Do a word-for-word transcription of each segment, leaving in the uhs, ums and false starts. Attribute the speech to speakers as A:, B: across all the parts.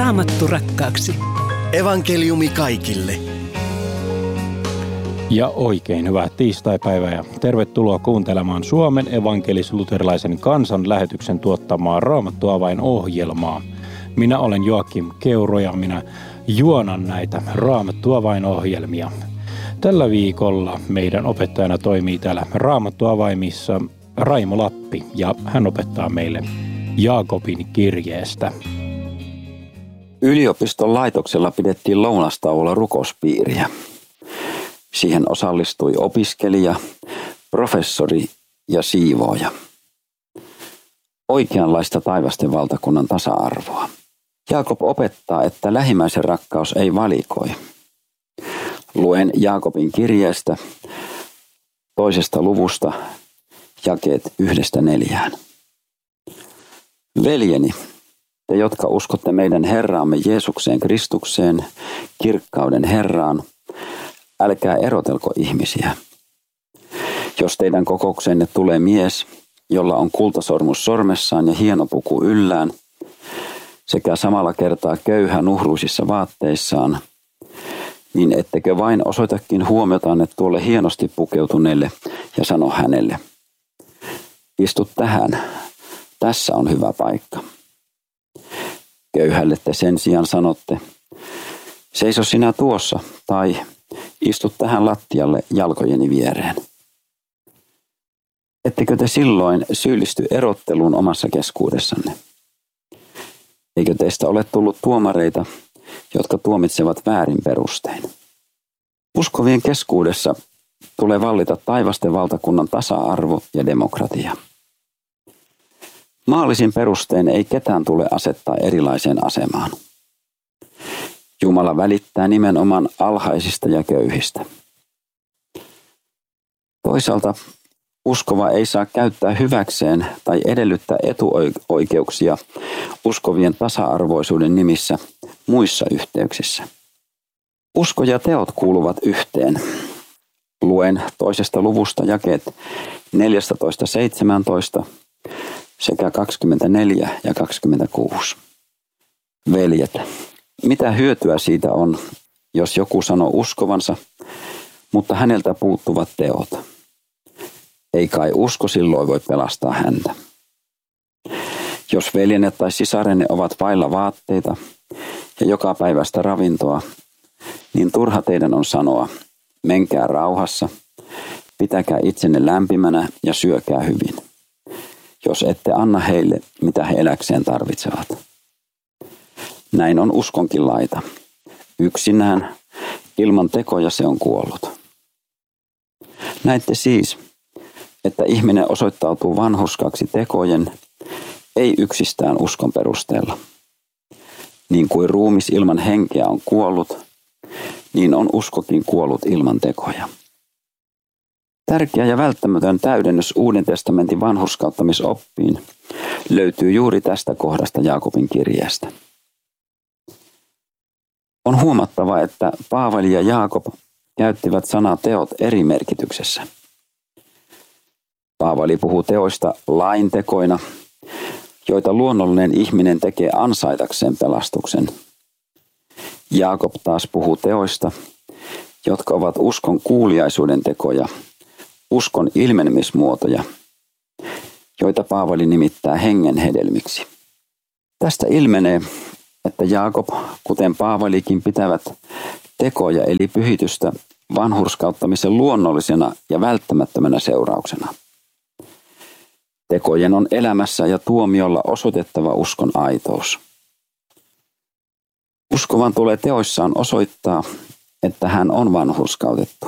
A: Raamattu rakkaaksi.
B: Evankeliumi kaikille.
C: Ja oikein hyvää tiistaipäivää ja tervetuloa kuuntelemaan Suomen evankelis-luterilaisen kansanlähetyksen tuottamaa Raamattuavain-ohjelmaa. Minä olen Joakim Keuro ja minä juonan näitä Raamattuavain-ohjelmia. Tällä viikolla meidän opettajana toimii täällä Raamattuavaimissa Raimo Lappi ja hän opettaa meille Jaakobin kirjeestä.
D: Yliopiston laitoksella pidettiin lounastauolla rukouspiiriä. Siihen osallistui opiskelija, professori ja siivooja. Oikeanlaista taivasten valtakunnan tasa-arvoa. Jaakob opettaa, että lähimmäisen rakkaus ei valikoi. Luen Jaakobin kirjeestä toisesta luvusta jakeet yhdestä neljään. Veljeni, te jotka uskotte meidän Herraamme Jeesukseen Kristukseen, kirkkauden Herraan, älkää erotelko ihmisiä. Jos teidän kokoukseenne tulee mies, jolla on kultasormus sormessaan ja hieno puku yllään, sekä samalla kertaa köyhä nuhruisissa vaatteissaan, niin ettekö vain osoitakin huomiotanne tuolle hienosti pukeutuneelle ja sano hänelle, istu tähän, tässä on hyvä paikka. Köyhälle te sen sijaan sanotte, seiso sinä tuossa tai istu tähän lattialle jalkojeni viereen. Ettekö te silloin syyllisty erotteluun omassa keskuudessanne? Eikö teistä ole tullut tuomareita, jotka tuomitsevat väärin perustein? Uskovien keskuudessa tulee vallita taivasten valtakunnan tasa-arvo ja demokratia. Maallisin perustein ei ketään tule asettaa erilaiseen asemaan. Jumala välittää nimenomaan alhaisista ja köyhistä. Toisaalta uskova ei saa käyttää hyväkseen tai edellyttää etuoikeuksia uskovien tasa-arvoisuuden nimissä muissa yhteyksissä. Usko ja teot kuuluvat yhteen. Luen toisesta luvusta jakeet neljätoista seitsemäntoista sekä kaksikymmentäneljä ja kaksikymmentäkuusi. Veljet, mitä hyötyä siitä on, jos joku sanoo uskovansa, mutta häneltä puuttuvat teot? Ei kai usko silloin voi pelastaa häntä. Jos veljenne tai sisarenne ovat vailla vaatteita ja joka päivästä ravintoa, niin turha teidän on sanoa, menkää rauhassa, pitäkää itsenne lämpimänä ja syökää hyvin, jos ette anna heille, mitä he eläkseen tarvitsevat. Näin on uskonkin laita. Yksinään, ilman tekoja se on kuollut. Näette siis, että ihminen osoittautuu vanhurskaaksi tekojen, ei yksistään uskon perusteella. Niin kuin ruumis ilman henkeä on kuollut, niin on uskokin kuollut ilman tekoja. Tärkeä ja välttämätön täydennys Uuden testamentin vanhurskauttamisoppiin löytyy juuri tästä kohdasta Jaakobin kirjeestä. On huomattava, että Paavali ja Jaakob käyttivät sanaa teot eri merkityksessä. Paavali puhuu teoista laintekoina, joita luonnollinen ihminen tekee ansaitakseen pelastuksen. Jaakob taas puhuu teoista, jotka ovat uskon kuuliaisuuden tekoja, uskon ilmenemismuotoja, joita Paavali nimittää hengen hedelmiksi. Tästä ilmenee, että Jaakob, kuten Paavalikin, pitävät tekoja eli pyhitystä vanhurskauttamisen luonnollisena ja välttämättömänä seurauksena. Tekojen on elämässä ja tuomiolla osoitettava uskon aitous. Uskovan tulee teoissaan osoittaa, että hän on vanhurskautettu.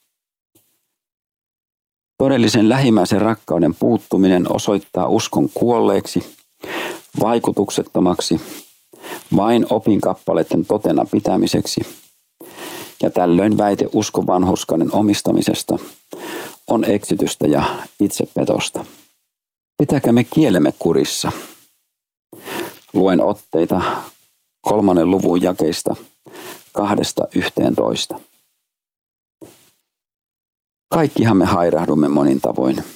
D: Todellisen lähimmäisen rakkauden puuttuminen osoittaa uskon kuolleeksi, vaikutuksettomaksi, vain opinkappaleiden totena pitämiseksi, ja tällöin väite uskon vanhurskauden omistamisesta on eksytystä ja itsepetosta. Pitäkäämme kielemme kurissa. Luen otteita kolmannen luvun jakeista kahdesta yhteentoista. Kaikkihan me hairahdumme monin tavoin.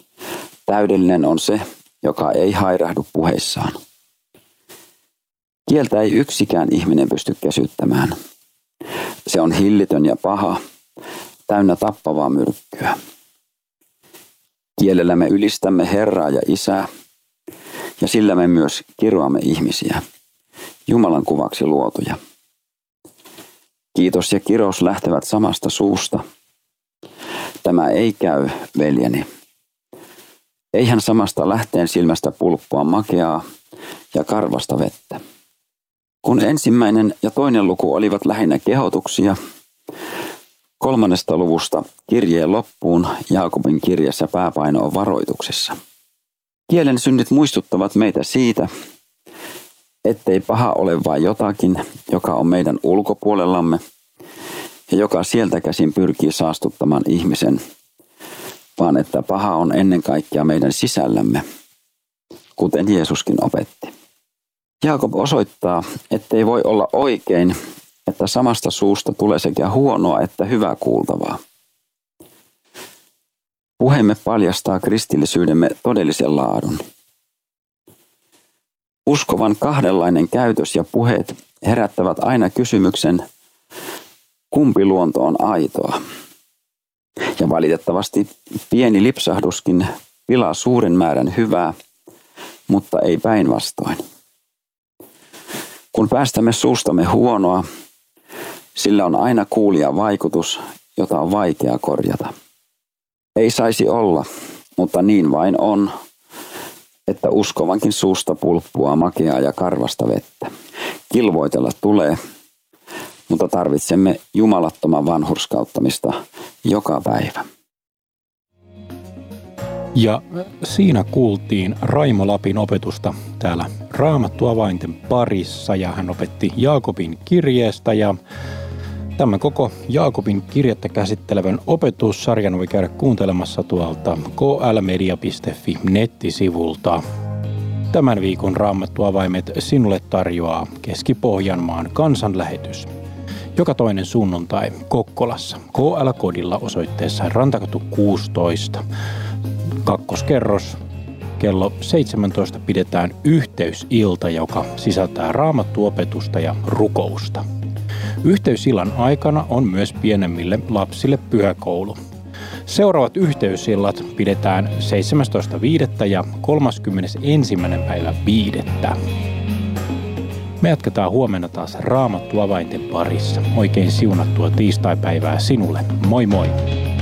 D: Täydellinen on se, joka ei hairahdu puheissaan. Kieltä ei yksikään ihminen pysty kesyttämään. Se on hillitön ja paha, täynnä tappavaa myrkkyä. Kielellä me ylistämme Herraa ja Isää, ja sillä me myös kiroamme ihmisiä, Jumalan kuvaksi luotuja. Kiitos ja kirous lähtevät samasta suusta. Tämä ei käy, veljeni. Eihän samasta lähteen silmästä pulppua makeaa ja karvasta vettä. Kun ensimmäinen ja toinen luku olivat lähinnä kehotuksia, kolmannesta luvusta kirjeen loppuun Jaakobin kirjassa pääpaino on varoituksessa. Kielen synnit muistuttavat meitä siitä, ettei paha ole vain jotakin, joka on meidän ulkopuolellamme ja joka sieltä käsin pyrkii saastuttamaan ihmisen, vaan että paha on ennen kaikkea meidän sisällämme, kuten Jeesuskin opetti. Jaakob osoittaa, ettei voi olla oikein, että samasta suusta tulee sekä huonoa että hyvää kuultavaa. Puheemme paljastaa kristillisyydemme todellisen laadun. Uskovan kahdenlainen käytös ja puheet herättävät aina kysymyksen, kumpi luonto on aitoa. Ja valitettavasti pieni lipsahduskin pilaa suuren määrän hyvää, mutta ei päinvastoin. Kun päästämme suustamme huonoa, sillä on aina kuulijan vaikutus, jota on vaikea korjata. Ei saisi olla, mutta niin vain on, että uskovankin suusta pulppua makeaa ja karvasta vettä. Kilvoitella tulee, mutta tarvitsemme jumalattoman vanhurskauttamista joka päivä.
C: Ja siinä kuultiin Raimo Lapin opetusta täällä Raamattuavainten parissa, ja hän opetti Jaakobin kirjeestä, ja tämän koko Jaakobin kirjettä käsittelevän opetussarjan voi käydä kuuntelemassa tuolta k l media piste f i nettisivulta. Tämän viikon Raamattuavaimet sinulle tarjoaa Keski-Pohjanmaan kansanlähetys. Joka toinen sunnuntai Kokkolassa K L-kodilla osoitteessa Rantakatu kuusitoista. Kakkoskerros. Kello seitsemäntoista pidetään yhteysilta, joka sisältää raamattuopetusta ja rukousta. Yhteysillan aikana on myös pienemmille lapsille pyhäkoulu. Seuraavat yhteysillat pidetään seitsemästoista viidettä ja kolmaskymmenesensimmäinen päivä viidettä. Me jatketaan huomenna taas Raamattuavainten parissa. Oikein siunattua tiistaipäivää sinulle. Moi moi!